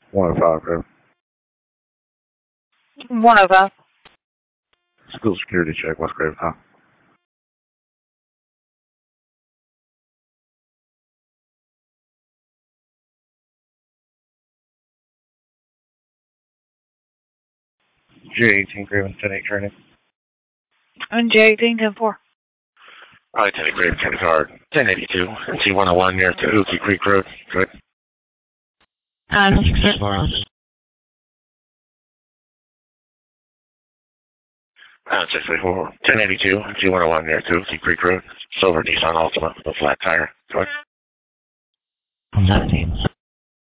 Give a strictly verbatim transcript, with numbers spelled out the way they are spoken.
one oh five, Grove. one oh five. School security check, West Grove High. J eighteen, Graven, ten eight training. And J eighteen, ten four. Alright, ten eight Graven, ten card. ten eighty-two, T one oh one near Tahuki Creek Road. Good. Um, six four. Uh, six four, ten eighty-two, T one oh one near Tahuki Creek Road. Silver Nissan Altima, the flat tire. Good. seventeen.